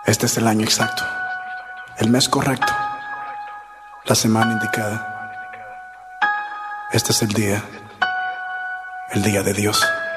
Este es el año exacto, el mes correcto, la semana indicada. Este es el día de Dios.